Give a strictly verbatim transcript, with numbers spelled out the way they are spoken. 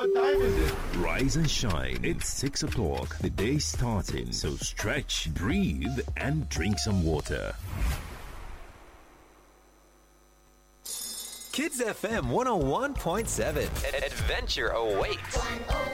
What time is it? Rise and shine. It's six o'clock. The day's starting. So stretch, breathe, and drink some water. Kids F M one oh one point seven. Adventure awaits.